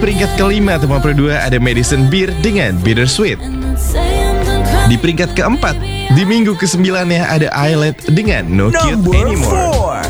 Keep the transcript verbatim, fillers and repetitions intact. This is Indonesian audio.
peringkat kelima atau lima puluh dua ada Madison Beer dengan Bittersweet. Di peringkat keempat, di minggu kesembilan ya ada Islet dengan No Cute Anymore.